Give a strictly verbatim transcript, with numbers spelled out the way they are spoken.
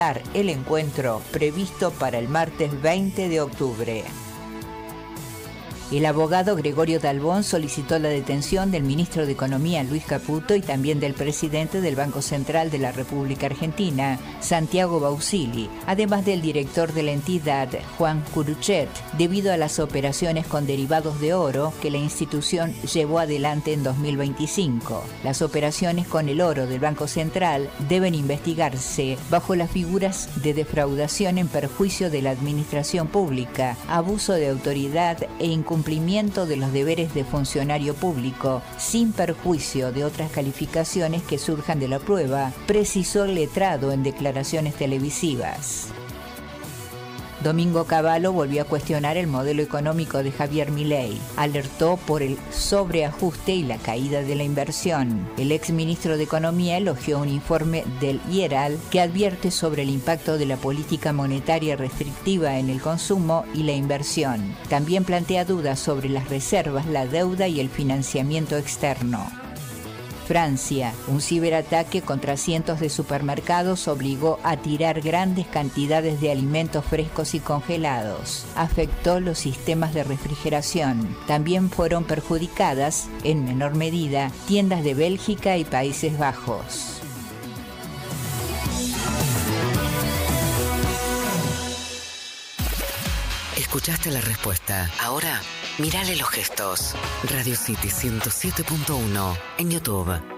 el encuentro previsto para el martes veinte de octubre. El abogado Gregorio Dalbón solicitó la detención del ministro de Economía Luis Caputo y también del presidente del Banco Central de la República Argentina, Santiago Bausili, además del director de la entidad, Juan Curuchet, debido a las operaciones con derivados de oro que la institución llevó adelante en dos mil veinticinco. Las operaciones con el oro del Banco Central deben investigarse bajo las figuras de defraudación en perjuicio de la administración pública, abuso de autoridad e incumplimiento cumplimiento de los deberes de funcionario público, sin perjuicio de otras calificaciones que surjan de la prueba, precisó el letrado en declaraciones televisivas. Domingo Cavallo volvió a cuestionar el modelo económico de Javier Milei. Alertó por el sobreajuste y la caída de la inversión. El exministro de Economía elogió un informe del I E R A L que advierte sobre el impacto de la política monetaria restrictiva en el consumo y la inversión. También plantea dudas sobre las reservas, la deuda y el financiamiento externo. Francia, un ciberataque contra cientos de supermercados obligó a tirar grandes cantidades de alimentos frescos y congelados. Afectó los sistemas de refrigeración. También fueron perjudicadas, en menor medida, tiendas de Bélgica y Países Bajos. Escuchaste la respuesta. Ahora, mírale los gestos. Radio City ciento siete punto uno en YouTube.